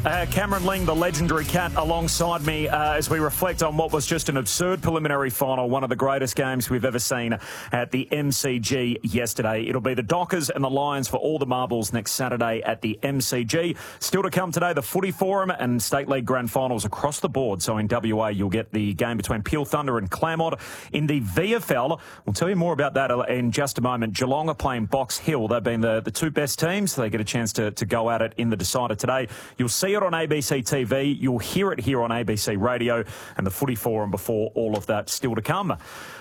Cameron Ling, the legendary Cat, alongside me as we reflect on what was just an absurd preliminary final, one of the greatest games we've ever seen at the MCG yesterday. It'll be the Dockers and the Lions for all the marbles next Saturday at the MCG. Still to come today, the Footy Forum and State League Grand Finals across the board. So in WA, you'll get the game between Peel Thunder and Claremont. In the VFL, we'll tell you more about that in just a moment. Geelong are playing Box Hill. They've been the two best teams. They get a chance to go at it in the decider today. You'll see it on ABC TV. You'll hear it here on ABC Radio, and the Footy Forum before all of that still to come.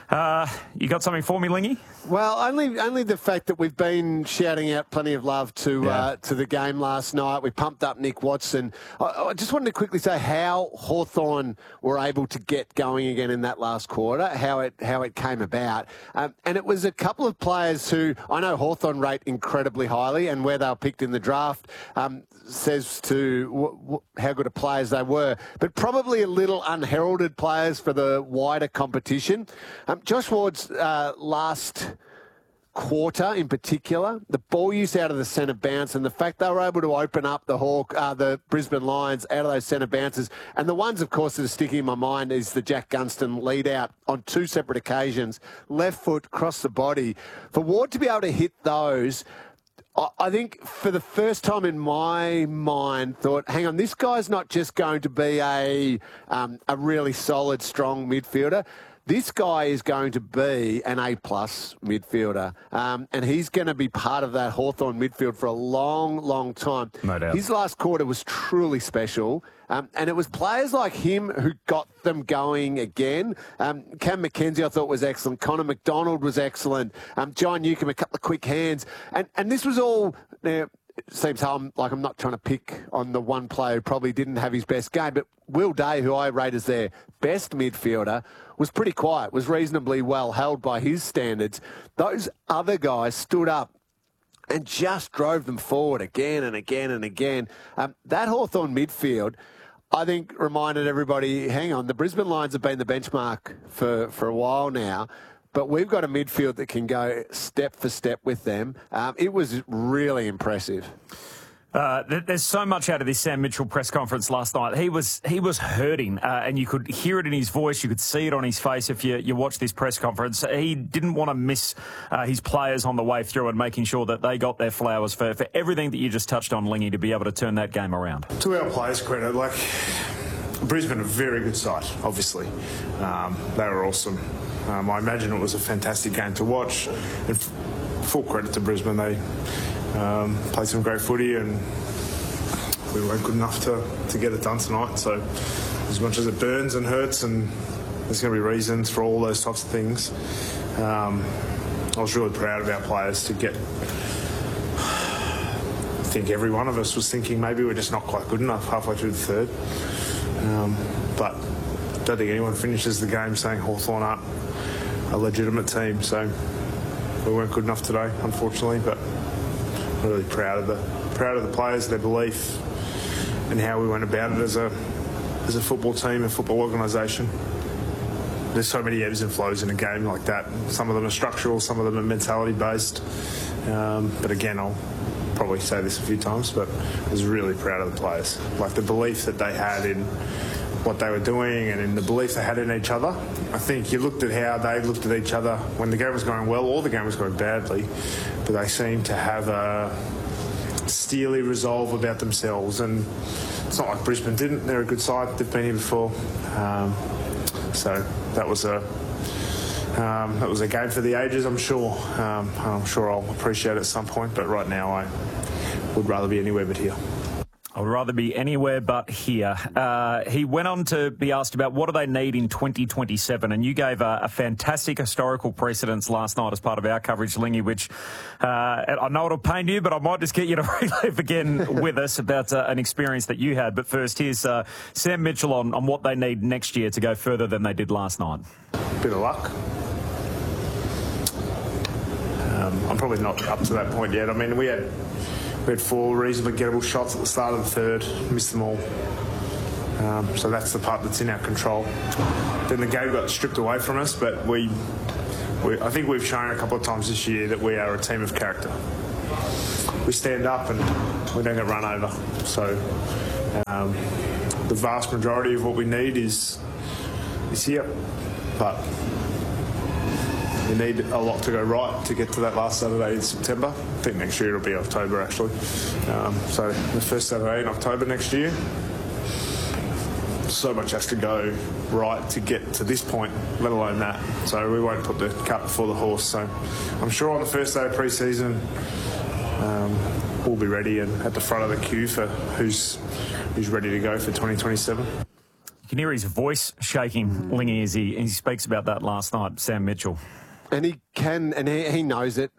You got something for me, Lingy? Well, only the fact that we've been shouting out plenty of love to the game last night. We pumped up Nick Watson. I just wanted to quickly say how Hawthorn were able to get going again in that last quarter, how it came about. And it was a couple of players who I know Hawthorn rate incredibly highly, and where they were picked in the draft says to how good of players they were, but probably a little unheralded players for the wider competition. Josh Ward's last quarter in particular, the ball use out of the centre bounce and the fact they were able to open up the Brisbane Lions out of those centre bounces. And the ones, of course, that are sticking in my mind is the Jack Gunston lead out on two separate occasions, left foot, across the body. For Ward to be able to hit those, I think for the first time in my mind thought, hang on, this guy's not just going to be a really solid, strong midfielder. This guy is going to be an A-plus midfielder, and he's going to be part of that Hawthorn midfield for a long, long time. No doubt. His last quarter was truly special, and it was players like him who got them going again. Cam McKenzie, I thought, was excellent. Connor McDonald was excellent. John Newcomb, a couple of quick hands. And this was all... Now, it seems like I'm not trying to pick on the one player who probably didn't have his best game, but Will Day, who I rate as their best midfielder, was pretty quiet, was reasonably well held by his standards. Those other guys stood up and just drove them forward again and again and again. That Hawthorn midfield, I think, reminded everybody, hang on, the Brisbane Lions have been the benchmark for a while now. But we've got a midfield that can go step for step with them. It was really impressive. There's so much out of this Sam Mitchell press conference last night. He was hurting, and you could hear it in his voice. You could see it on his face if you watch this press conference. He didn't want to miss his players on the way through and making sure that they got their flowers for everything that you just touched on, Lingy, to be able to turn that game around. To our players' credit, Brisbane, a very good side, obviously. They were awesome. I imagine it was a fantastic game to watch. And full credit to Brisbane. They played some great footy and we weren't good enough to get it done tonight. So as much as it burns and hurts, and there's going to be reasons for all those types of things, I was really proud of our players to get... I think every one of us was thinking maybe we're just not quite good enough halfway through the third. But I don't think anyone finishes the game saying Hawthorn aren't a legitimate team. So we weren't good enough today, unfortunately. But I'm really proud of the players, their belief, and how we went about it as a football team, a football organisation. There's so many ebbs and flows in a game like that. Some of them are structural, some of them are mentality based. But again, I'll probably say this a few times, but I was really proud of the players. Like the belief that they had in what they were doing and in the belief they had in each other. I think you looked at how they looked at each other when the game was going well or the game was going badly, but they seemed to have a steely resolve about themselves. And it's not like Brisbane didn't. They're a good side. They've been here before. So that was a game for the ages, I'm sure. I'm sure I'll appreciate it at some point, but right now I would rather be anywhere but here. I would rather be anywhere but here. He went on to be asked about what do they need in 2027, and you gave a fantastic historical precedence last night as part of our coverage, Lingy, which I know it'll pain you, but I might just get you to relive again with us about an experience that you had. But first, here's Sam Mitchell on what they need next year to go further than they did last night. Bit of luck. I'm probably not up to that point yet. I mean, we had 4 reasonably gettable shots at the start of the third, missed them all. So that's the part that's in our control. Then the game got stripped away from us, but I think we've shown a couple of times this year that we are a team of character. We stand up and we don't get run over. So The vast majority of what we need is here, but you need a lot to go right to get to that last Saturday in September. I think next year it'll be October, actually. So the first Saturday in October next year, so much has to go right to get to this point, let alone that. So we won't put the cart before the horse. So I'm sure on the first day of pre-season, we'll be ready and at the front of the queue for who's ready to go for 2027. You can hear his voice shaking, Lingy, as he speaks about that last night, Sam Mitchell. And he can, and he knows it.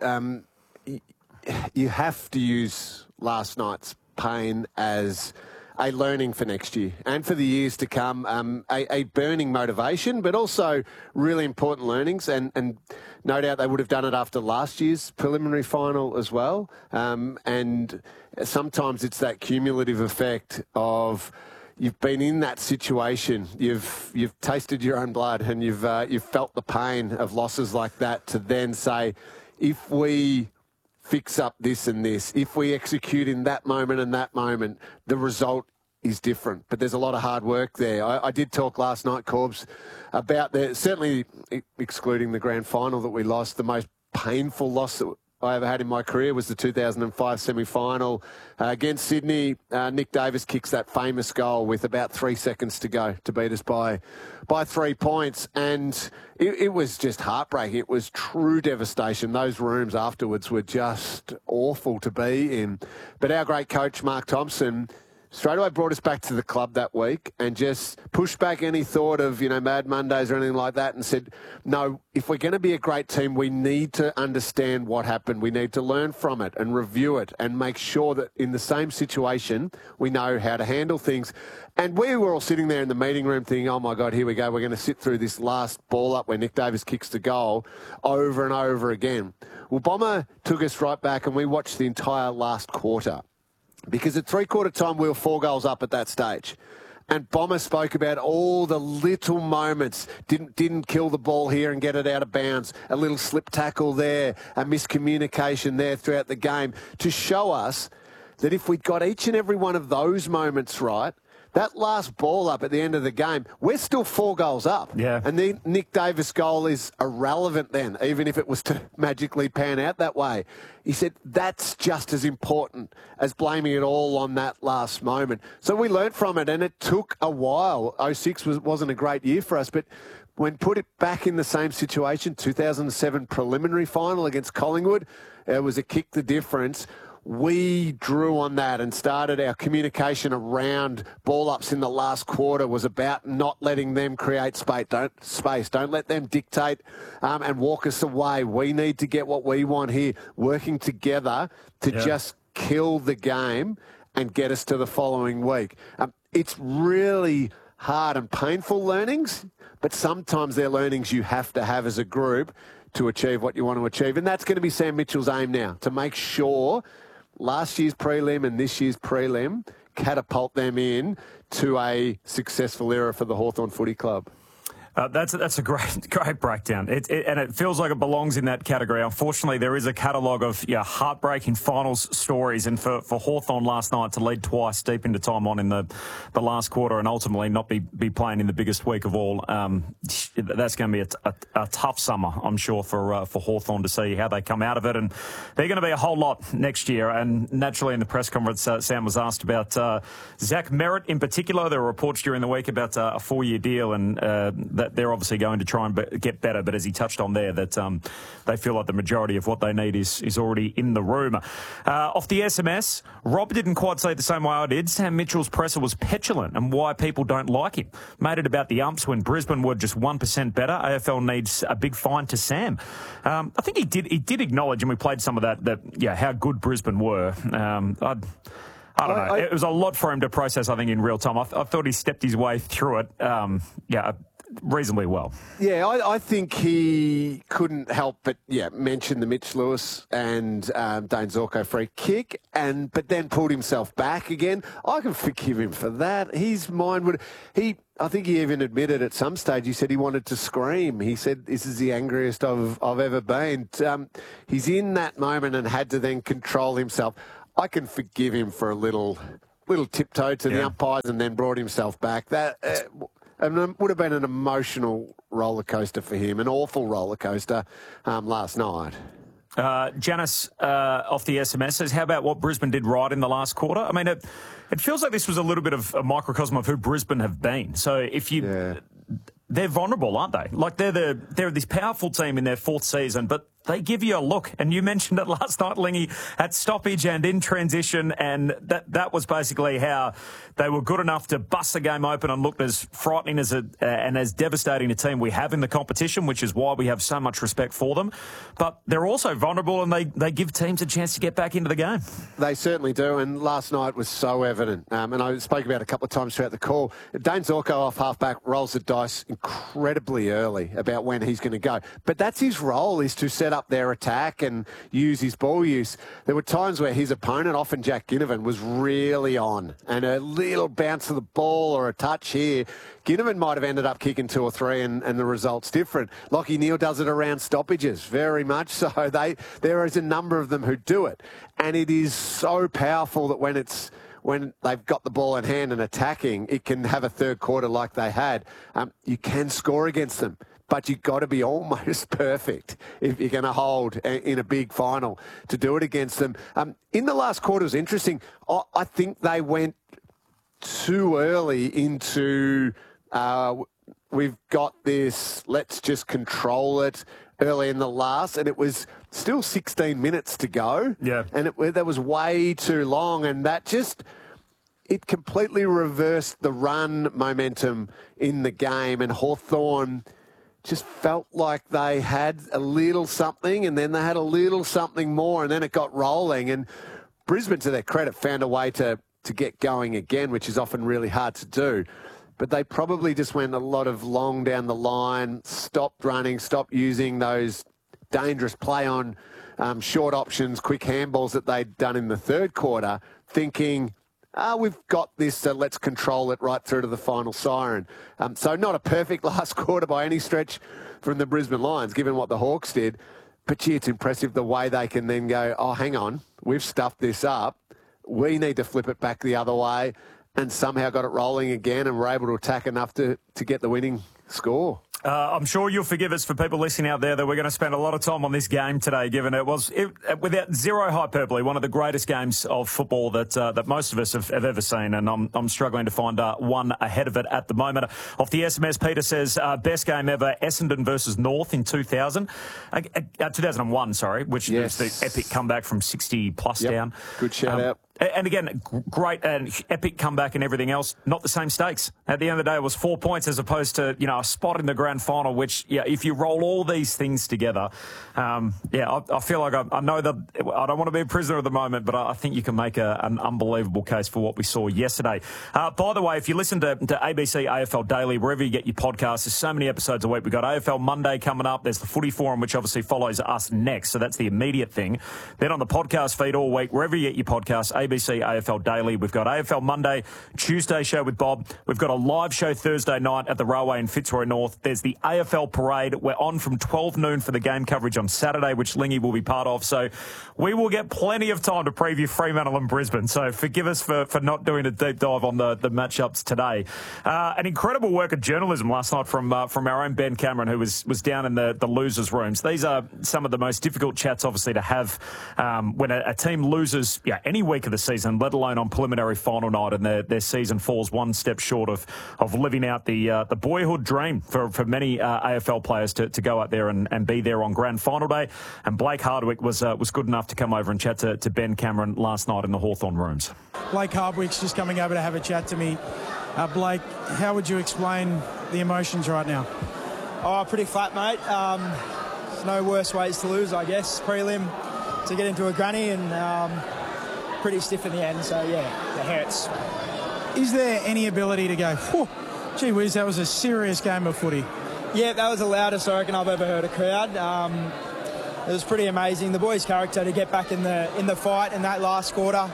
You have to use last night's pain as a learning for next year and for the years to come, a burning motivation, but also really important learnings. And no doubt they would have done it after last year's preliminary final as well. And sometimes it's that cumulative effect of you've been in that situation, you've tasted your own blood, and you've felt the pain of losses like that, to then say, if we fix up this and this, if we execute in that moment and that moment, the result is different. But there's a lot of hard work there. I did talk last night, Corbs, about certainly excluding the grand final that we lost, the most painful loss that I ever had in my career was the 2005 semi-final against Sydney. Nick Davis kicks that famous goal with about 3 seconds to go to beat us by 3 points. And it was just heartbreaking. It was true devastation. Those rooms afterwards were just awful to be in. But our great coach, Mark Thompson, straight away brought us back to the club that week and just pushed back any thought of, Mad Mondays or anything like that, and said, no, if we're going to be a great team, we need to understand what happened. We need to learn from it and review it and make sure that in the same situation, we know how to handle things. And we were all sitting there in the meeting room thinking, oh my God, here we go. We're going to sit through this last ball up where Nick Davis kicks the goal over and over again. Well, Bomber took us right back and we watched the entire last quarter. Because at three-quarter time, we were 4 goals up at that stage. And Bomber spoke about all the little moments. Didn't kill the ball here and get it out of bounds. A little slip tackle there, a miscommunication there throughout the game, to show us that if we'd got each and every one of those moments right, that last ball up at the end of the game, we're still 4 goals up. Yeah. And the Nick Davis goal is irrelevant then, even if it was to magically pan out that way. He said that's just as important as blaming it all on that last moment. So we learnt from it, and it took a while. 06 wasn't a great year for us, but when put it back in the same situation, 2007 preliminary final against Collingwood, it was a kick the difference. We drew on that and started our communication around ball-ups in the last quarter was about not letting them create space. Don't let them dictate and walk us away. We need to get what we want here, working together to just kill the game and get us to the following week. It's really hard and painful learnings, but sometimes they're learnings you have to have as a group to achieve what you want to achieve. And that's going to be Sam Mitchell's aim now, to make sure last year's prelim and this year's prelim catapult them in to a successful era for the Hawthorn Footy Club. That's a great breakdown. And it feels like it belongs in that category. Unfortunately, there is a catalogue of heartbreaking finals stories, and for Hawthorn last night to lead twice deep into time on in the last quarter and ultimately not be playing in the biggest week of all, that's going to be a tough summer, I'm sure, for Hawthorn to see how they come out of it. And they're going to be a whole lot next year. And naturally, in the press conference, Sam was asked about Zach Merritt in particular. There were reports during the week about a 4-year deal, and that they're obviously going to try and get better, but as he touched on there, that they feel like the majority of what they need is already in the room. Off the SMS, Rob didn't quite say it the same way I did. Sam Mitchell's presser was petulant and why people don't like him. Made it about the umps when Brisbane were just 1% better. AFL needs a big fine to Sam. I think he did acknowledge, and we played some of that how good Brisbane were. I don't know. It was a lot for him to process, I think, in real time. I thought he stepped his way through it. Reasonably well. Yeah, I think he couldn't help but mention the Mitch Lewis and Dane Zorko free kick, but then pulled himself back again. I can forgive him for that. His mind would. I think he even admitted at some stage. He said he wanted to scream. He said, "This is the angriest I've ever been." He's in that moment and had to then control himself. I can forgive him for a little little tiptoe to the umpires and then brought himself back. That would have been an emotional roller coaster for him, an awful roller coaster last night. Janice off the SMS says, how about what Brisbane did right in the last quarter? I mean, it feels like this was a little bit of a microcosm of who Brisbane have been. So if you... They're vulnerable, aren't they? Like, they're this powerful team in their fourth season, but they give you a look. And you mentioned it last night, Lingy, at stoppage and in transition, and that was basically how they were good enough to bust the game open and looked as frightening as and as devastating a team we have in the competition, which is why we have so much respect for them. But they're also vulnerable, and they give teams a chance to get back into the game. They certainly do, and last night was so evident. And I spoke about it a couple of times throughout the call. Dane Zorko off halfback rolls the dice incredibly early about when he's going to go. But that's his role, is to set up their attack and use his ball use. There were times where his opponent, often Jack Ginnivan, was really on, and a little bounce of the ball or a touch here, Ginnivan might have ended up kicking 2 or 3 and the result's different. Lachie Neale does it around stoppages, very much so. There is a number of them who do it, and it is so powerful that when they've got the ball in hand and attacking, it can have a third quarter like they had. You can score against them, but you've got to be almost perfect if you're going to hold in a big final to do it against them. In the last quarter, it was interesting. I think they went too early into, we've got this, let's just control it early in the last, and it was still 16 minutes to go. Yeah. And that was way too long, and that just... it completely reversed the run momentum in the game, and Hawthorn just felt like they had a little something, and then they had a little something more, and then it got rolling. And Brisbane, to their credit, found a way to get going again, which is often really hard to do. But they probably just went a lot of long down the line, stopped running, stopped using those dangerous play on short options, quick handballs that they'd done in the third quarter, thinking... we've got this, so let's control it right through to the final siren. So not a perfect last quarter by any stretch from the Brisbane Lions, given what the Hawks did. But, gee, it's impressive the way they can then go, oh, hang on, we've stuffed this up. We need to flip it back the other way, and somehow got it rolling again and were able to attack enough to get the winning score. I'm sure you'll forgive us, for people listening out there, that we're going to spend a lot of time on this game today, given it was, without zero hyperbole, one of the greatest games of football that most of us have ever seen, and I'm struggling to find one ahead of it at the moment. Off the SMS, Peter says, best game ever, Essendon versus North in 2001, sorry, which is the epic comeback from 60-plus down. Good shout-out. And again, great and epic comeback and everything else. Not the same stakes. At the end of the day, it was 4 points as opposed to, a spot in the grand final, which, if you roll all these things together, I feel like I know that I don't want to be a prisoner at the moment, but I think you can make an unbelievable case for what we saw yesterday. By the way, if you listen to ABC AFL Daily, wherever you get your podcasts, there's so many episodes a week. We've got AFL Monday coming up. There's the Footy Forum, which obviously follows us next. So that's the immediate thing. Then on the podcast feed all week, wherever you get your podcasts, ABC AFL Daily. We've got AFL Monday, Tuesday show with Bob. We've got a live show Thursday night at the Railway in Fitzroy North. There's the AFL Parade. We're on from 12 noon for the game coverage on Saturday, which Lingy will be part of. So we will get plenty of time to preview Fremantle and Brisbane. So forgive us for not doing a deep dive on the matchups today. An incredible work of journalism last night from our own Ben Cameron, who was down in the losers' rooms. These are some of the most difficult chats, obviously, to have when a team loses any week of the season, let alone on preliminary final night, and their season falls one step short of living out the boyhood dream for many AFL players to go out there and be there on grand final day. And Blake Hardwick was good enough to come over and chat to Ben Cameron last night in the Hawthorn rooms. Blake Hardwick's just coming over to have a chat to me. Blake, how would you explain the emotions right now? Oh, pretty flat, mate. There's no worse ways to lose, I guess. Prelim to get into a granny, and pretty stiff in the end, so yeah, it hurts. Is there any ability to go, gee whiz, that was a serious game of footy? Yeah, that was the loudest I reckon I've ever heard a crowd. It was pretty amazing. The boys' character to get back in the fight in that last quarter.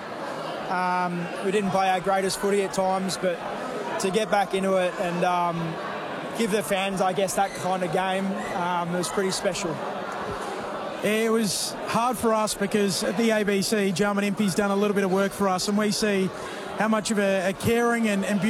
We didn't play our greatest footy at times, but to get back into it and give the fans, I guess, that kind of game, it was pretty special. It was hard for us because at the ABC, Jarman Impey's done a little bit of work for us, and we see how much of a caring and